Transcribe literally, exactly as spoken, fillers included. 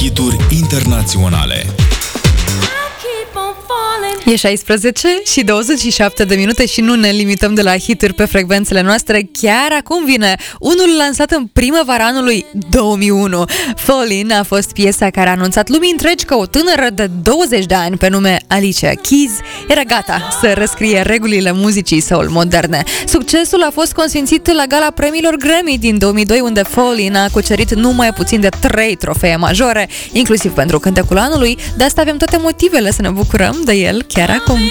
hituri internaționale. E șaisprezece și douăzeci și șapte de minute și nu ne limităm de la hituri pe frecvențele noastre. Chiar acum vine unul lansat în primăvara anului două mii unu. Fallin' a fost piesa care a anunțat lumii întregi că o tânără de douăzeci de ani pe nume Alicia Keys era gata să răscrie regulile muzicii soul moderne. Succesul a fost consfințit la gala premiilor Grammy din două mii doi, unde Fallin' a cucerit numai puțin de trei trofee majore, inclusiv pentru cântecul anului. De asta avem toate motivele să ne bucurăm de el chiar acum.